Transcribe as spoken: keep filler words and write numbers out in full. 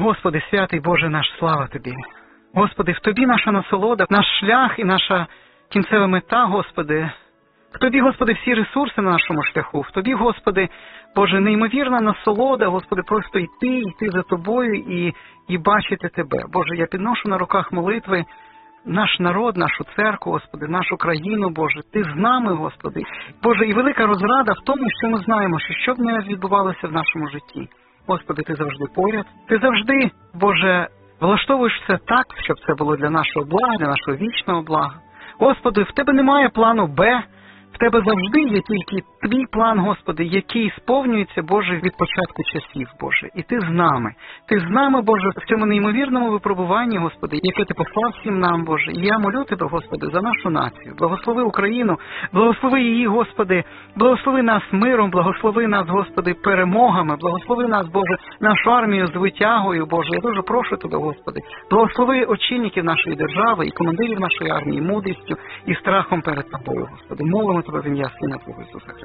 Господи, святий Боже наш, слава Тобі. Господи, в Тобі наша насолода, наш шлях і наша кінцева мета, Господи. В Тобі, Господи, всі ресурси на нашому шляху. В Тобі, Господи, Боже, неймовірна насолода, Господи, просто йти, йти за Тобою і, і бачити Тебе. Боже, я підношу на руках молитви наш народ, нашу церкву, Господи, нашу країну, Боже. Ти з нами, Господи. Боже, і велика розрада в тому, що ми знаємо, що що б не відбувалося в нашому житті. Господи, Ти завжди поряд. Ти завжди, Боже, влаштовуєш все так, щоб це було для нашого блага, для нашого вічного блага. Господи, в Тебе немає плану Б, в Тебе завжди є тільки Твій план, Господи, який сповнюється, Боже, від початку часів, Боже. І Ти з нами. Ти з нами, Боже, в цьому неймовірному випробуванні, Господи, яке Ти послав всім нам, Боже. І я молю Тебе, Господи, за нашу націю. Благослови Україну, благослови її, Господи, благослови нас миром, благослови нас, Господи, перемогами, благослови нас, Боже, нашу армію з витягою, Боже. Я дуже прошу Тебе, Господи, благослови очільників нашої держави і командирів нашої армії мудрістю і страхом перед Тобою, Господи. Молимо Тебе в ім'я Сина Твого Ісуса Христа.